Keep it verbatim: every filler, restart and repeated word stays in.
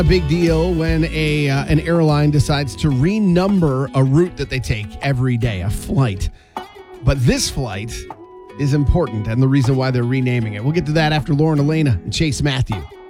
A big deal when a uh, an airline decides to renumber a route that they take every day, a flight. But this flight is important and the reason why they're renaming it. We'll get to that after Lauren Elena and Chase Matthew.